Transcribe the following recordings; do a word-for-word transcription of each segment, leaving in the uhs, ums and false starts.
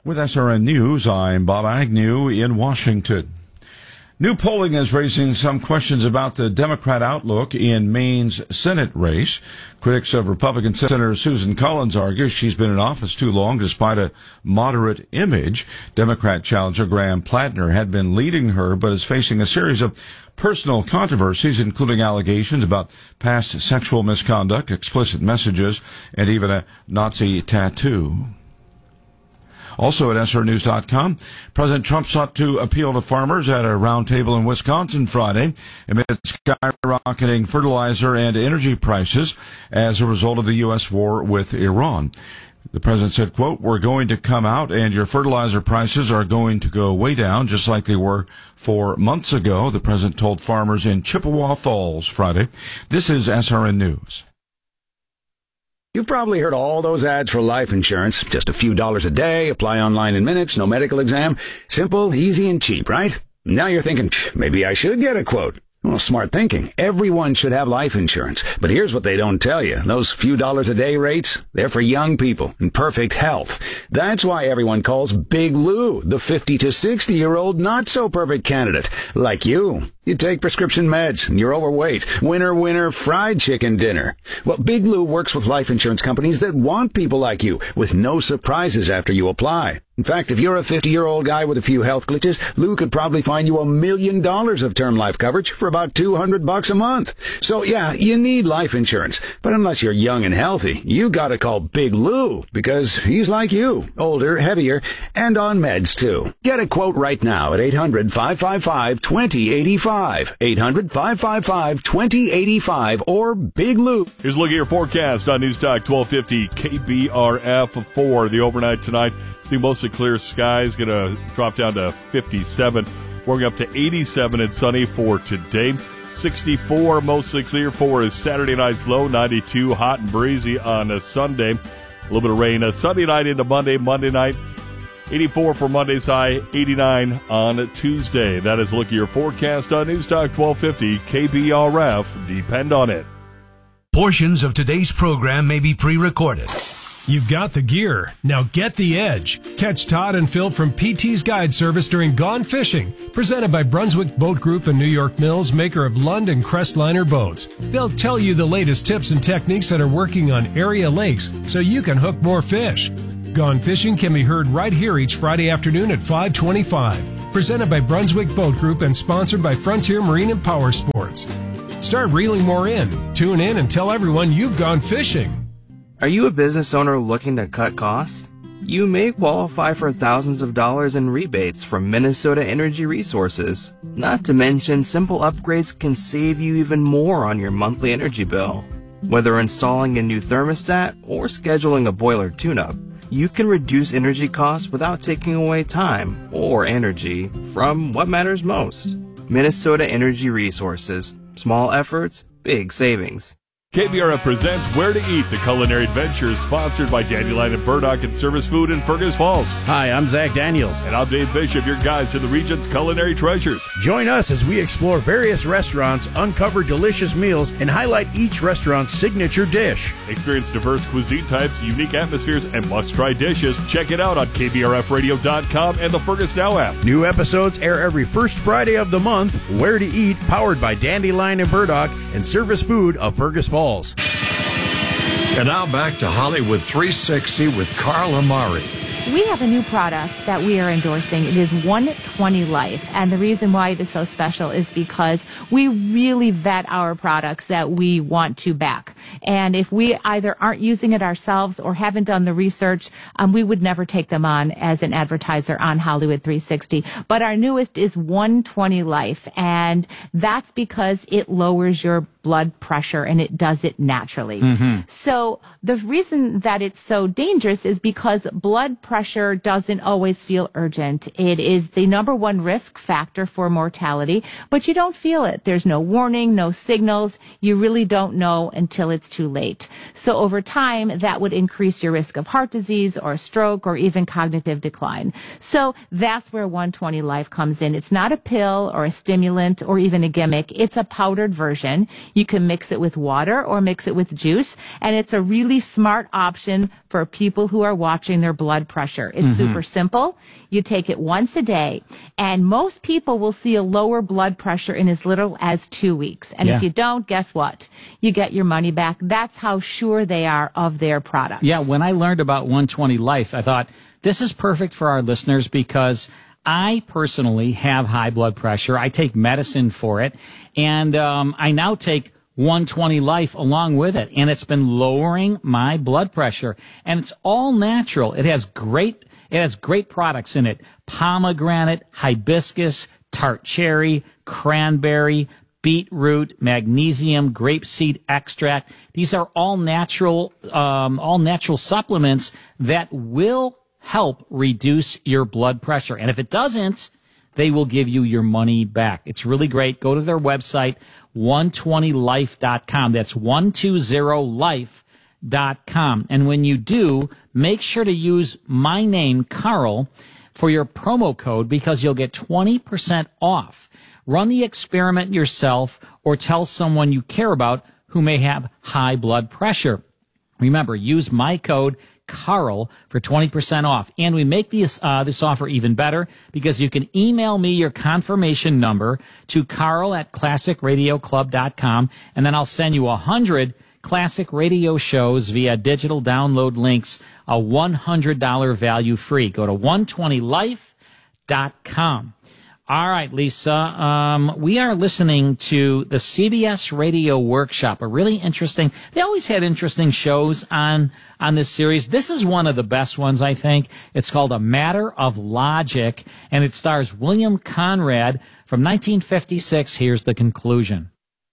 With S R N News, I'm Bob Agnew in Washington. New polling is raising some questions about the Democrat outlook in Maine's Senate race. Critics of Republican Senator Susan Collins argue she's been in office too long despite a moderate image. Democrat challenger Graham Plattner had been leading her but is facing a series of personal controversies, including allegations about past sexual misconduct, explicit messages, and even a Nazi tattoo. Also at S R News dot com, President Trump sought to appeal to farmers at a roundtable in Wisconsin Friday amid skyrocketing fertilizer and energy prices as a result of the U S war with Iran. The president said, quote, "We're going to come out and your fertilizer prices are going to go way down just like they were four months ago," the president told farmers in Chippewa Falls Friday. This is S R N News. You've probably heard all those ads for life insurance. Just a few dollars a day, apply online in minutes, no medical exam. Simple, easy, and cheap, right? Now you're thinking, maybe I should get a quote. Well, smart thinking. Everyone should have life insurance. But here's what they don't tell you. Those few dollars a day rates, they're for young people in perfect health. That's why everyone calls Big Lou the fifty to sixty year old not so perfect candidate. Like you. You take prescription meds and you're overweight. Winner, winner, fried chicken dinner. Well, Big Lou works with life insurance companies that want people like you with no surprises after you apply. In fact, if you're a fifty-year-old guy with a few health glitches, Lou could probably find you a million dollars of term life coverage for about two hundred bucks a month. So yeah, you need life insurance. But unless you're young and healthy, you gotta call Big Lou because he's like you, older, heavier, and on meds too. Get a quote right now at eight hundred, five five five, two zero eight five. eight hundred, five five five, two zero eight five or Big Lou. Here's a look at your forecast on Newstalk twelve fifty K B R F for the overnight tonight. See mostly clear skies, going to drop down to fifty-seven. Warming up to eighty-seven and sunny for today. sixty-four mostly clear for Saturday night's low. ninety-two hot and breezy on a Sunday. A little bit of rain a Sunday night into Monday. Monday night, eighty-four for Monday's high. eighty-nine on Tuesday. That is a look at your forecast on Newstalk twelve fifty K B R F. Depend on it. Portions of today's program may be pre-recorded. You've got the gear. Now get the edge. Catch Todd and Phil from P T's Guide Service during Gone Fishing, presented by Brunswick Boat Group and New York Mills, maker of Lund and Crestliner boats. They'll tell you the latest tips and techniques that are working on area lakes so you can hook more fish. Gone Fishing can be heard right here each Friday afternoon at five twenty-five. Presented by Brunswick Boat Group and sponsored by Frontier Marine and Power Sports. Start reeling more in. Tune in and tell everyone you've gone fishing. Are you a business owner looking to cut costs? You may qualify for thousands of dollars in rebates from Minnesota Energy Resources. Not to mention, simple upgrades can save you even more on your monthly energy bill. Whether installing a new thermostat or scheduling a boiler tune-up, you can reduce energy costs without taking away time or energy from what matters most. Minnesota Energy Resources. Small efforts, big savings. K B R F presents Where to Eat, the culinary adventure sponsored by Dandelion and Burdock and Service Food in Fergus Falls. Hi, I'm Zach Daniels. And I'm Dave Bishop, your guide to the region's culinary treasures. Join us as we explore various restaurants, uncover delicious meals, and highlight each restaurant's signature dish. Experience diverse cuisine types, unique atmospheres, and must-try dishes. Check it out on K B R F radio dot com and the Fergus Now app. New episodes air every first Friday of the month. Where to Eat, powered by Dandelion and Burdock and Service Food of Fergus Falls. And now back to Hollywood three sixty with Carl Amari. We have a new product that we are endorsing. It is one twenty Life. And the reason why it is so special is because we really vet our products that we want to back. And if we either aren't using it ourselves or haven't done the research, um, we would never take them on as an advertiser on Hollywood three sixty. But our newest is one twenty Life. And that's because it lowers your blood pressure and it does it naturally. Mm-hmm. So the reason that it's so dangerous is because blood pressure doesn't always feel urgent. It is the number one risk factor for mortality, but you don't feel it. There's no warning, no signals. You really don't know until it's too late. So over time, that would increase your risk of heart disease or stroke or even cognitive decline. So that's where one twenty Life comes in. It's not a pill or a stimulant or even a gimmick. It's a powdered version. You can mix it with water or mix it with juice. And it's a really smart option for people who are watching their blood pressure. It's mm-hmm. super simple. You take it once a day. And most people will see a lower blood pressure in as little as two weeks. And yeah. if you don't, guess what? You get your money back. That's how sure they are of their product. Yeah, when I learned about one twenty Life, I thought, this is perfect for our listeners because I personally have high blood pressure. I take medicine for it, and um, I now take one twenty Life along with it, and it's been lowering my blood pressure. And it's all natural. It has great, it has great products in it: pomegranate, hibiscus, tart cherry, cranberry, beetroot, magnesium, grapeseed extract. These are all natural, um, all natural supplements that will help reduce your blood pressure. And if it doesn't, they will give you your money back. It's really great. Go to their website, one twenty life dot com. That's one twenty life dot com. And when you do, make sure to use my name, Carl, for your promo code because you'll get twenty percent off. Run the experiment yourself or tell someone you care about who may have high blood pressure. Remember, use my code Carl for twenty percent off. And we make this, uh, this offer even better because you can email me your confirmation number to Carl at classic radio club dot com, and then I'll send you a hundred classic radio shows via digital download links, a one hundred dollars value free. Go to one twenty life dot com. All right, Lisa, um, we are listening to the C B S Radio Workshop, a really interesting, they always had interesting shows on, on this series. This is one of the best ones, I think. It's called A Matter of Logic, and it stars William Conrad from nineteen fifty-six. Here's the conclusion.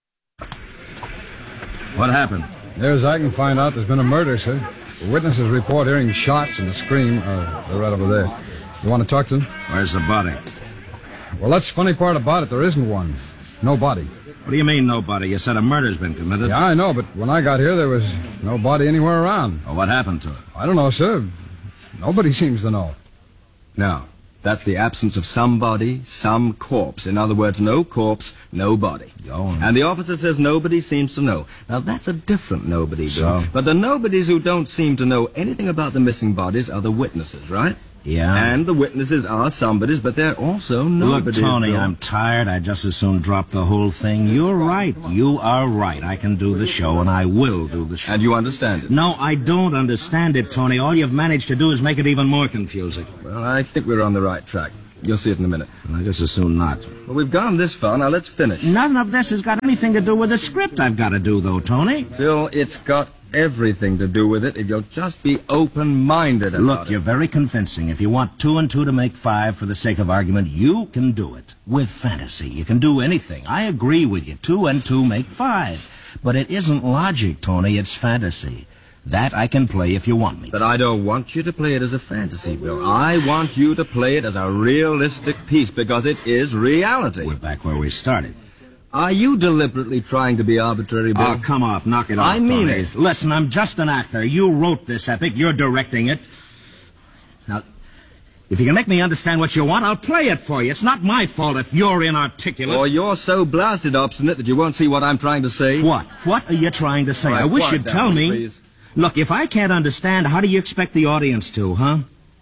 What happened? Near as I can find out, there's been a murder, sir. The witnesses report hearing shots and a scream. Uh, they're right over there. You want to talk to them? Where's the body? Well, that's the funny part about it. There isn't one. No body. What do you mean, nobody? You said a murder's been committed. Yeah, I know, but when I got here, there was no body anywhere around. Well, what happened to it? I don't know, sir. Nobody seems to know. No. That's the absence of some body, some corpse. In other words, no corpse, no body. Oh. And the officer says nobody seems to know. Now, that's a different nobody, Bill. So? But the nobodies who don't seem to know anything about the missing bodies are the witnesses, right? Yeah. And the witnesses are somebodies, but they're also nobodies. Look, Tony, Bill. I'm tired. I'd just as soon drop the whole thing. You're right. You are right. I can do the show, and I will do the show. And you understand it? No, I don't understand it, Tony. All you've managed to do is make it even more confusing. Well, I think we're on the right track. You'll see it in a minute. I just as soon not. Well, we've gone this far. Now, let's finish. None of this has got anything to do with the script I've got to do, though, Tony. Bill, it's got everything to do with it if you'll just be open-minded about Look, it. you're very convincing. If you want two and two to make five for the sake of argument, you can do it. With fantasy, you can do anything. I agree with you. Two and two make five. But it isn't logic, Tony. It's fantasy. That I can play if you want me. But I don't want you to play it as a fantasy, Bill. I want you to play it as a realistic piece because it is reality. We're back where we started. Are you deliberately trying to be arbitrary, Bill? Oh, come off. Knock it off, I mean Tony. it. Listen, I'm just an actor. You wrote this epic. You're directing it. Now, if you can make me understand what you want, I'll play it for you. It's not my fault if you're inarticulate. Or you're so blasted obstinate that you won't see what I'm trying to say. What? What are you trying to say? Right, I wish quiet you'd down, tell me. Please. Look, if I can't understand, how do you expect the audience to, huh?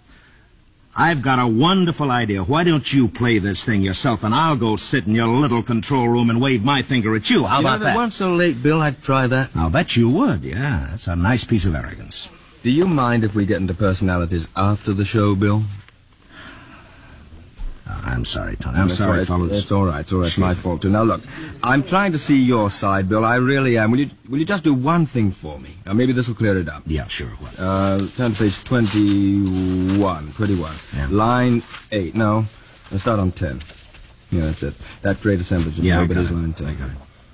I've got a wonderful idea. Why don't you play this thing yourself, and I'll go sit in your little control room and wave my finger at you. How you about know, if that? it weren't so late, Bill, I'd try that. I'll bet you would, yeah. That's a nice piece of arrogance. Do you mind if we get into personalities after the show, Bill? Uh, I'm sorry, Tony. I'm sorry, it's, fellas. It's all right. It's all right. It's my fault, too. Now, look, I'm trying to see your side, Bill. I really am. Will you will you just do one thing for me? Now, maybe this will clear it up. Yeah, sure. What? Uh, turn to page twenty-one. twenty-one. Yeah. Line eight. No, let's start on ten. Yeah, that's it. That great assemblage of Yeah, I nobody's got it. line ten. I got it.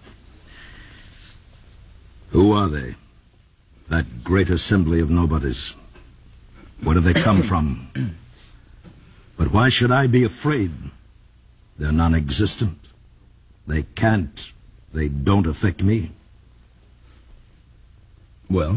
Who are they? That great assembly of nobodies. Where do they come from? But why should I be afraid? They're non-existent. They can't. They don't affect me. Well?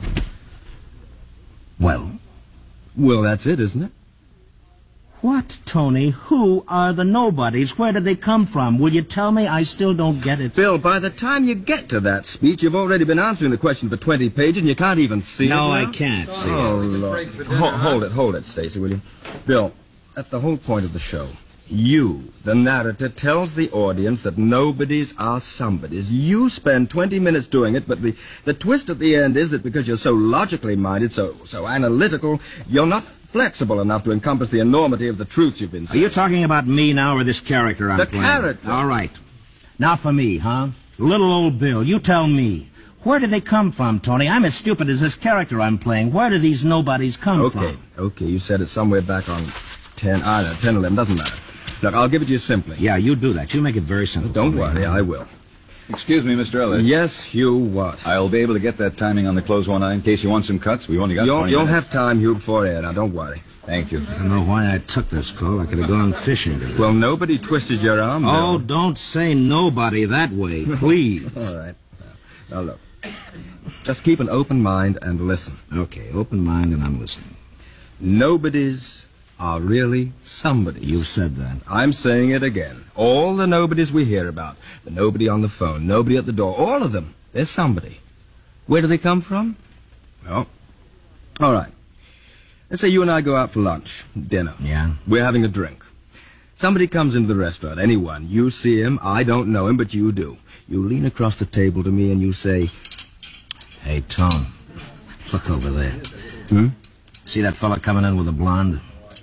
Well? Well, that's it, isn't it? What, Tony? Tony, who are the nobodies? Where did they come from? Will you tell me? I still don't get it. Bill, by the time you get to that speech, you've already been answering the question for twenty pages, and you can't even see no, it No, now? I can't see oh, it. Lord. Hold, hold it, hold it, Stacy, will you? Bill, that's the whole point of the show. You, the narrator, tells the audience that nobodies are somebodies. You spend twenty minutes doing it, but the, the twist at the end is that because you're so logically minded, so, so analytical, you're not flexible enough to encompass the enormity of the truths you've been saying. Are you talking about me now or this character I'm the playing? The character. All right. Now for me, huh? Little old Bill, you tell me. Where did they come from, Tony? I'm as stupid as this character I'm playing. Where do these nobodies come okay, from? Okay, okay, you said it somewhere back on ten, I don't know, ten, eleven, doesn't matter. Look, I'll give it to you simply. Yeah, you do that. You make it very simple. Don't for worry, me. I will. Excuse me, Mister Ellis. Yes, Hugh, what? I'll be able to get that timing on the close one eye in case you want some cuts. We've only got you'll, twenty You'll minutes. have time, Hugh, before air. Now, don't worry. Thank you. I don't know why I took this call. I could have gone fishing today. Well, nobody twisted your arm, Bill. Oh, don't say nobody that way, please. All right. Now, look. Just keep an open mind and listen. Okay, open mind and I'm listening. Nobodies are really somebodies. You said that. I'm saying it again. All the nobodies we hear about, the nobody on the phone, nobody at the door, all of them, they're somebody. Where do they come from? Well, all right. Let's say you and I go out for lunch, dinner. Yeah. We're having a drink. Somebody comes into the restaurant, anyone. You see him, I don't know him, but you do. You lean across the table to me and you say, "Hey, Tom, look over there. Hmm? See that fella coming in with a blonde?"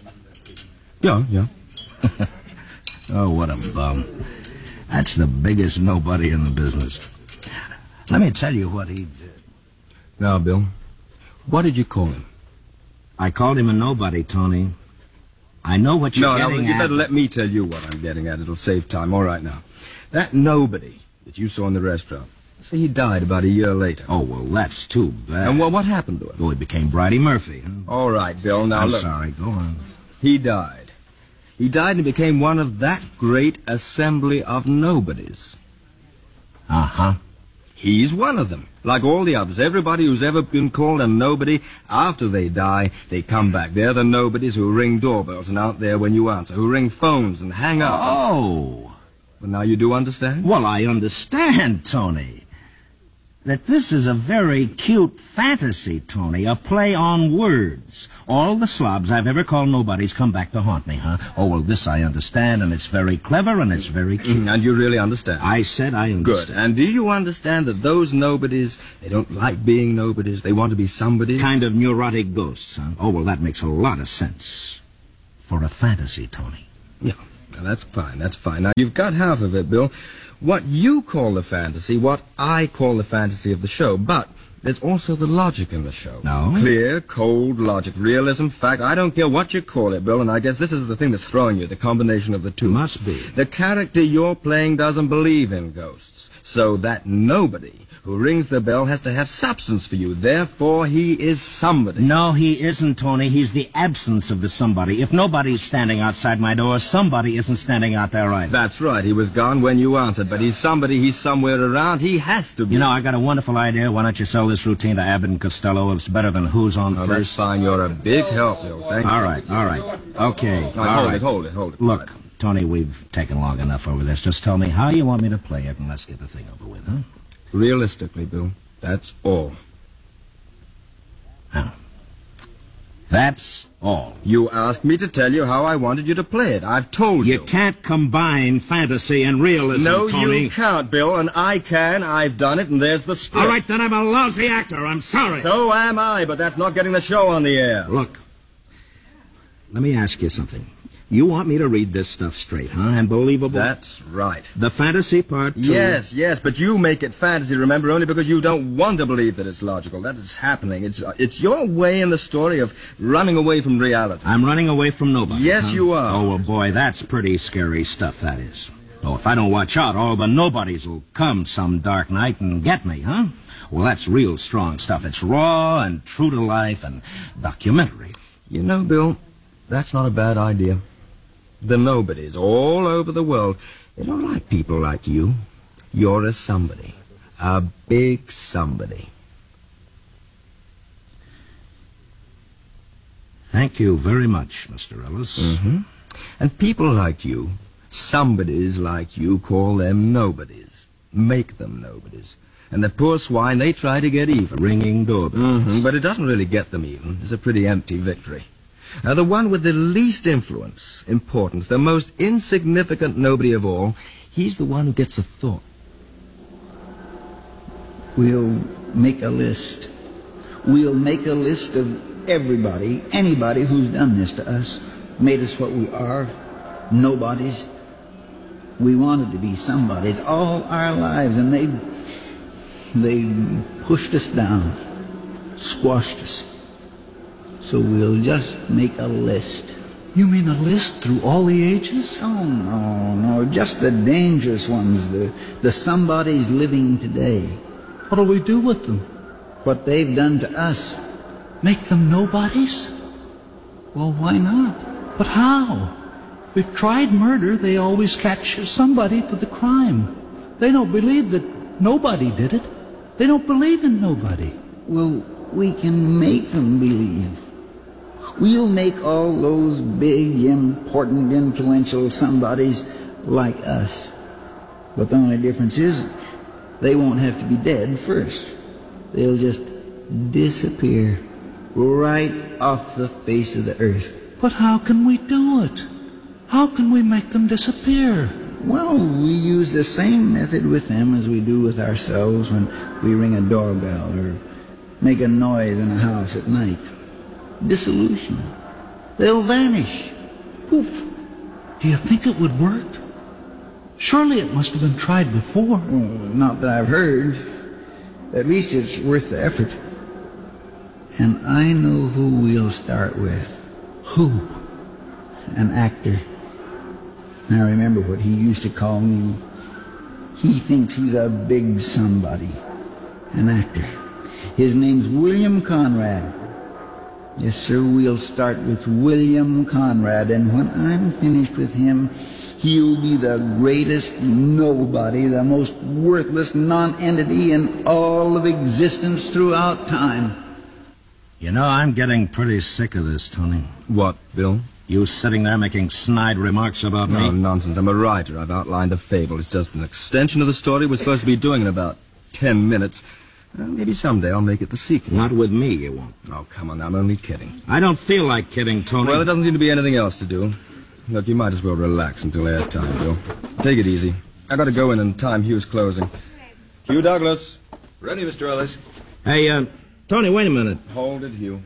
Yeah, yeah. Oh, what a bum. That's the biggest nobody in the business. Let me tell you what he did. Now, Bill, what did you call him? I called him a nobody, Tony. I know what you're no, getting no, you at. better let me tell you what I'm getting at. It'll save time. All right, now. That nobody that you saw in the restaurant, see, he died about a year later. Oh, well, that's too bad. And well, what happened to him? Well, he became Bridie Murphy. Huh? All right, Bill, now I'm look. sorry, go on. He died. He died and became one of that great assembly of nobodies. Uh-huh. He's one of them. Like all the others, everybody who's ever been called a nobody, after they die, they come back. They're the nobodies who ring doorbells and aren't there when you answer, who ring phones and hang up. Oh! Well, now you do understand? Well, I understand, Tony. That this is a very cute fantasy, Tony, a play on words. All the slobs I've ever called nobodies come back to haunt me, huh? Oh, well, this I understand, and it's very clever, and it's very cute. And you really understand? I said I understand. Good. And do you understand that those nobodies, they don't like being nobodies, they want to be somebodies? Kind of neurotic ghosts, huh? Oh, well, that makes a lot of sense. For a fantasy, Tony. Yeah, now that's fine, that's fine. Now, you've got half of it, Bill. What you call the fantasy, what I call the fantasy of the show, but there's also the logic in the show. No? Clear, cold logic, realism, fact. I don't care what you call it, Bill, and I guess this is the thing that's throwing you, the combination of the two. Must be. The character you're playing doesn't believe in ghosts, so that nobody who rings the bell has to have substance for you. Therefore, he is somebody. No, he isn't, Tony. He's the absence of the somebody. If nobody's standing outside my door, somebody isn't standing out there either. That's right. He was gone when you answered, but he's somebody. He's somewhere around. He has to be. You know, I got a wonderful idea. Why don't you sell this routine to Abbott and Costello? It's better than Who's on Oh, First. that's fine. You're a big help, Bill. Thank you. All right, all right. Okay, Now, all hold right. it, hold it, hold it. Look, Tony, we've taken long enough over this. Just tell me how you want me to play it, and let's get the thing over with, huh? Realistically, Bill, that's all. Now, that's all. You asked me to tell you how I wanted you to play it. I've told you. You can't combine fantasy and realism, No, Tony. you can't, Bill, and I can. I've done it, and there's the script. All right, then I'm a lousy actor. I'm sorry. So am I, but that's not getting the show on the air. Look, let me ask you something. You want me to read this stuff straight, huh? And believable? That's right. The fantasy part, too? Yes, yes, but you make it fantasy, remember, only because you don't want to believe that it's logical. That is happening. It's uh, it's your way in the story of running away from reality. I'm running away from nobody. Yes, huh? you are. Oh, well, boy, that's pretty scary stuff, that is. Oh, if I don't watch out, all the nobodies will come some dark night and get me, huh? Well, that's real strong stuff. It's raw and true to life and documentary. You know, Bill, that's not a bad idea. The nobodies all over the world, they don't like people like you. You're a somebody. A big somebody. Thank you very much, Mister Ellis. Mm-hmm. And people like you, somebodies like you, call them nobodies. Make them nobodies. And the poor swine, they try to get even. Ringing doorbells. Mm-hmm, but it doesn't really get them even. It's a pretty empty victory. Now, the one with the least influence, importance, the most insignificant nobody of all, he's the one who gets a thought. We'll make a list. We'll make a list of everybody, anybody who's done this to us, made us what we are, nobodies. We wanted to be somebodies all our lives, and they, they pushed us down, squashed us. So we'll just make a list. You mean a list through all the ages? Oh, no, no, just the dangerous ones, the, the somebodies living today. What'll we do with them? What they've done to us. Make them nobodies? Well, why not? But how? We've tried murder, they always catch somebody for the crime. They don't believe that nobody did it. They don't believe in nobody. Well, we can make them believe. We'll make all those big, important, influential somebodies like us. But the only difference is they won't have to be dead first. They'll just disappear right off the face of the earth. But how can we do it? How can we make them disappear? Well, we use the same method with them as we do with ourselves when we ring a doorbell or make a noise in a house at night. Dissolution. They'll vanish. Poof. Do you think it would work? Surely it must have been tried before. Well, not that I've heard. At least it's worth the effort. And I know who we'll start with. Who? An actor. I remember what he used to call me. He thinks he's a big somebody. An actor. His name's William Conrad. Yes, sir, we'll start with William Conrad, and when I'm finished with him, he'll be the greatest nobody, the most worthless non-entity in all of existence throughout time. You know, I'm getting pretty sick of this, Tony. What, Bill? You sitting there making snide remarks about no, me? No, nonsense. I'm a writer. I've outlined a fable. It's just an extension of the story we're supposed to be doing in about ten minutes. Well, maybe someday I'll make it the sequel. Not with me, you won't. Oh, come on, I'm only kidding. I don't feel like kidding, Tony. Well, there doesn't seem to be anything else to do. Look, you might as well relax until airtime, Bill. Take it easy. I gotta go in and time Hugh's closing. Hugh Douglas. Ready, Mister Ellis. Hey, uh, Tony, wait a minute. Hold it, Hugh.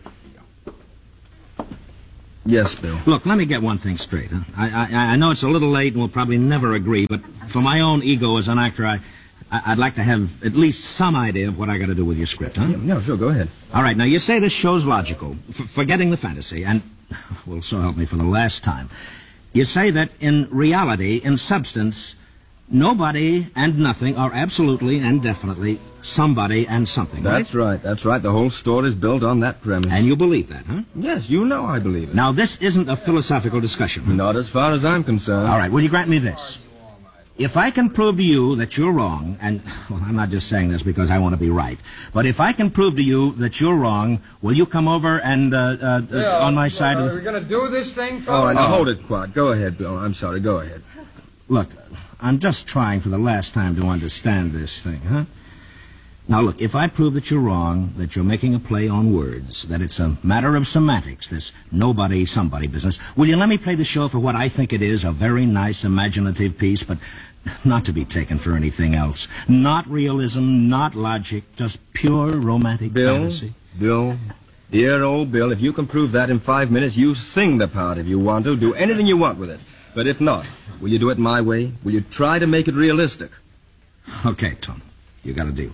Yes, Bill. Look, let me get one thing straight. Huh? I, I, I know it's a little late and we'll probably never agree, but for my own ego as an actor, I, I'd like to have at least some idea of what I got to do with your script, huh? Yeah, no, sure, go ahead. All right, now you say this show's logical, f- forgetting the fantasy, and, well, so help me for the last time. You say that in reality, in substance, nobody and nothing are absolutely and definitely somebody and something, right? That's right, that's right. The whole story's built on that premise. And you believe that, huh? Yes, you know I believe it. Now, this isn't a philosophical discussion. Huh? Not as far as I'm concerned. All right, will you grant me this? If I can prove to you that you're wrong, and, well, I'm not just saying this because I want to be right, but if I can prove to you that you're wrong, will you come over and, uh, uh, Bill, on my side uh, of the... Are we going to do this thing, All fellas? right, now hold it, Quad. Go ahead, Bill. I'm sorry, go ahead. Look, I'm just trying for the last time to understand this thing, huh? Now, look, if I prove that you're wrong, that you're making a play on words, that it's a matter of semantics, this nobody-somebody business, will you let me play the show for what I think it is, a very nice, imaginative piece, but not to be taken for anything else. Not realism, not logic, just pure romantic Bill, fantasy. Bill, dear old Bill, if you can prove that in five minutes, you sing the part if you want to. Do anything you want with it. But if not, will you do it my way? Will you try to make it realistic? Okay, Tom, you got a deal.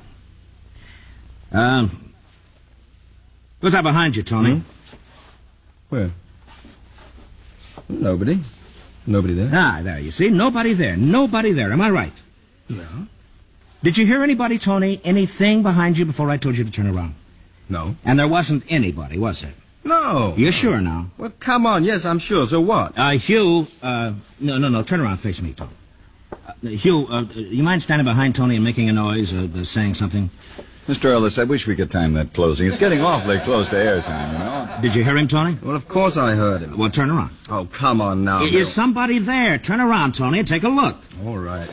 Um, who's that behind you, Tony? Hmm? Where? Nobody. Nobody there. Ah, there, you see? Nobody there. Nobody there. Am I right? No. Did you hear anybody, Tony? Anything behind you before I told you to turn around? No. And there wasn't anybody, was there? No. You're sure now? Well, come on. Yes, I'm sure. So what? Uh, Hugh, uh, no, no, no. Turn around. Face me, Tony. Uh, Hugh, uh, you mind standing behind Tony and making a noise, uh, uh, saying something? Mister Ellis, I wish we could time that closing. It's getting awfully close to airtime, you know. Did you hear him, Tony? Well, of course I heard him. Well, turn around. Oh, come on now. Is Bill. somebody there? Turn around, Tony, and take a look. All right.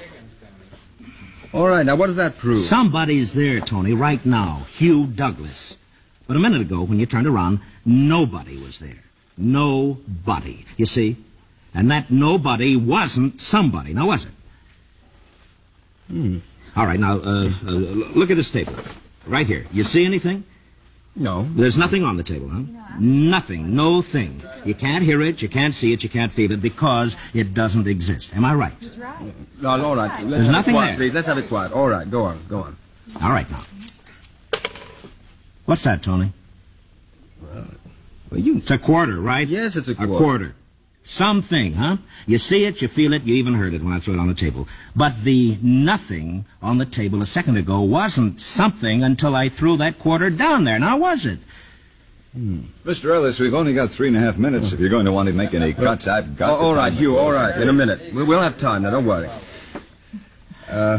All right, now what does that prove? Somebody's there, Tony, right now. Hugh Douglas. But a minute ago, when you turned around, nobody was there. Nobody. You see? And that nobody wasn't somebody. Now, was it? Hmm. All right, now, uh, uh, look at this table. Right here. You see anything? No. There's nothing on the table, huh? Nothing. No thing. You can't hear it, you can't see it, you can't feel it, because it doesn't exist. Am I right? He's right. No, all right. Let's There's have nothing it quiet, there. Please. Let's have it quiet. All right, go on, go on. All right, now. What's that, Tony? Well, well you... It's a quarter, right? Yes, it's a quarter. A quarter. Something, huh? You see it, you feel it, you even heard it when I threw it on the table. But the nothing on the table a second ago wasn't something until I threw that quarter down there. Now, was it? Hmm. Mister Ellis, we've only got three and a half minutes. If you're going to want to make any cuts, I've got Oh, the all time right, to Hugh, close. all right. In a minute. We- We'll have time now, don't worry. Uh...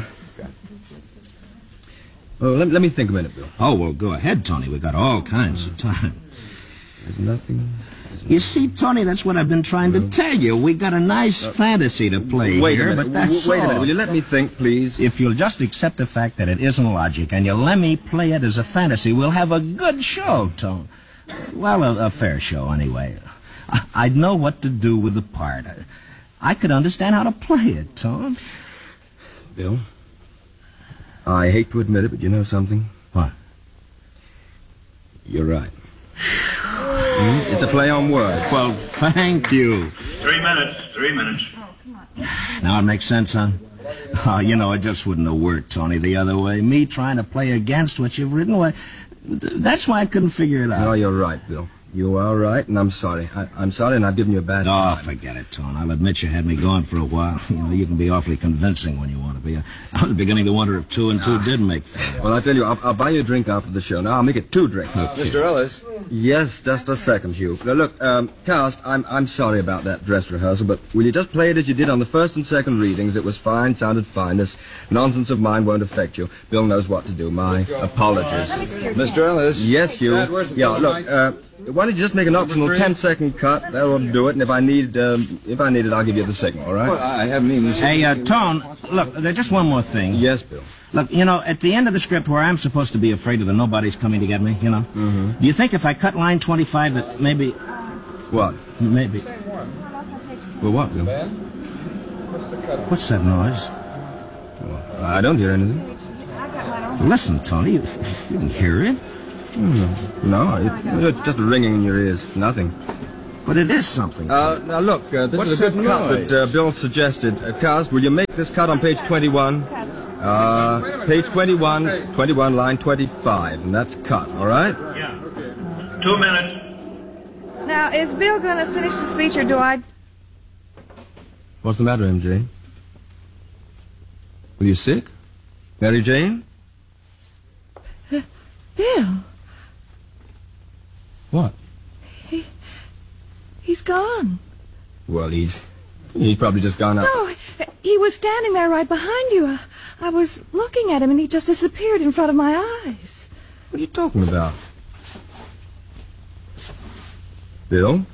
Well, let, let me think a minute, Bill. Oh, well, go ahead, Tony. We've got all kinds of time. There's nothing... You see, Tony, that's what I've been trying to tell you. We got a nice fantasy to play Wait a here, minute. but that's Wait a all. minute. Will you let me think, please? If you'll just accept the fact that it isn't logic and you let me play it as a fantasy, we'll have a good show, Tony. Well, a, a fair show, anyway. I, I'd know what to do with the part. I, I could understand how to play it, Tony. Bill, I hate to admit it, but you know something? What? You're right. Mm, it's a play on words. Well, thank you. Three minutes. Three minutes. Now it makes sense, huh? Oh, you know, it just wouldn't have worked, Tony, the other way. Me trying to play against what you've written. Well, that's why I couldn't figure it out. No, you're right, Bill. You are right, and I'm sorry. I, I'm sorry, and I've given you a bad Oh, time. forget it, Tone. I'll admit you had me going for a while. You know, you can be awfully convincing when you want to be. I was beginning to wonder if two and two did make four. Well, I'll tell you, I'll, I'll buy you a drink after the show. Now, I'll make it two drinks. Okay. Mister Ellis? Yes, just a second, Hugh. Now, look, um, Cast, I'm, I'm sorry about that dress rehearsal, but will you just play it as you did on the first and second readings? It was fine, sounded fine. This nonsense of mine won't affect you. Bill knows what to do. My apologies. Mister Ellis? Yes, Hugh. Yeah, look, uh, why don't you just make an optional ten-second cut? That ought to do it, and if I need, um, if I need it, I'll give you the signal, all right? Well, I haven't even... Hey, uh, Tone, look, there's just one more thing. Yes, Bill. Look, you know, at the end of the script where I'm supposed to be afraid of the nobody's coming to get me, you know, Mm-hmm. do you think if I cut line twenty-five that maybe... What? Maybe... Well, what, Bill? What's that noise? Well, I don't hear anything. Listen, Tony, you, you didn't hear it. Hmm. No, it, it's just a ringing in your ears. Nothing. But it is something. Uh, now, look, uh, this What's is a good that cut noise? that uh, Bill suggested. Uh, Cars, will you make this cut on page twenty-one? Uh, page twenty-one, twenty-one, line twenty-five, and that's cut, all right? Yeah. Two minutes. Now, is Bill going to finish the speech, or do I... What's the matter, M J? Were you sick? Mary Jane? Bill, What? he... he's gone. Well, he's... He's probably just gone out. No, he was standing there right behind you. I, I was looking at him, and he just disappeared in front of my eyes. What are you talking about? Bill?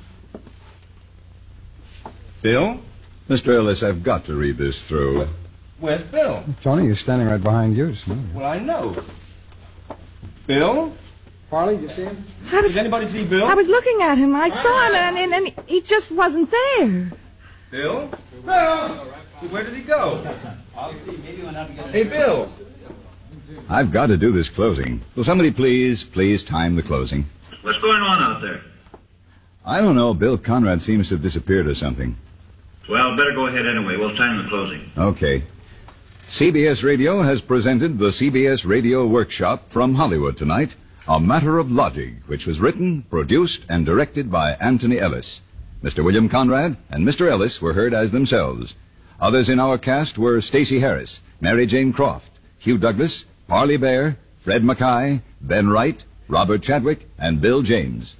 Bill? Mister Ellis, I've got to read this through. Where's Bill? Tony, he's standing right behind you. Just a minute. Well, I know. Bill? Parley, you see him? I was, Does anybody see Bill? I was looking at him. I saw him, and, and, and he just wasn't there. Bill? Bill? Where did he go? Hey, Bill. I've got to do this closing. Will somebody please, please time the closing? What's going on out there? I don't know. Bill Conrad seems to have disappeared or something. Well, better go ahead anyway. We'll time the closing. Okay. C B S Radio has presented the C B S Radio Workshop from Hollywood tonight, A Matter of Logic, which was written, produced, and directed by Anthony Ellis. Mister William Conrad and Mister Ellis were heard as themselves. Others in our cast were Stacey Harris, Mary Jane Croft, Hugh Douglas, Parley Bear, Fred Mackay, Ben Wright, Robert Chadwick, and Bill James.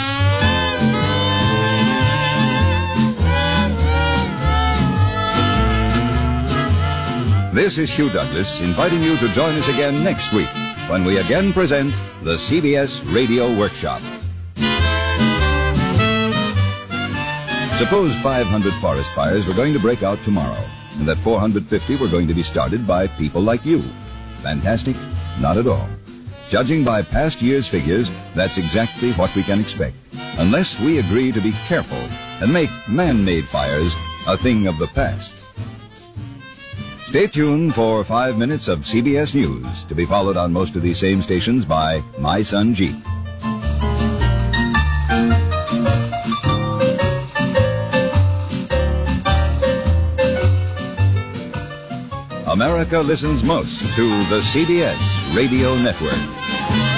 This is Hugh Douglas inviting you to join us again next week when we again present the C B S Radio Workshop. Suppose five hundred forest fires were going to break out tomorrow, and that four hundred fifty were going to be started by people like you. Fantastic? Not at all. Judging by past year's figures, that's exactly what we can expect, unless we agree to be careful and make man-made fires a thing of the past. Stay tuned for five minutes of C B S News, to be followed on most of these same stations by My Son Jeep. America listens most to the C B S Radio Network.